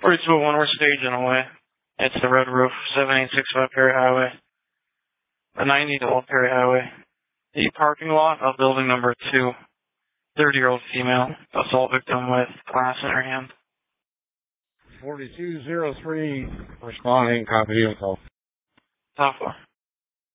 4201, we're staging away. It's the Red Roof, 7865 Perry Highway. The 90 to Old Perry Highway. The parking lot of building number 2. 30-year-old female, assault victim with glass in her hand. 4203, responding, copy info. Top 4.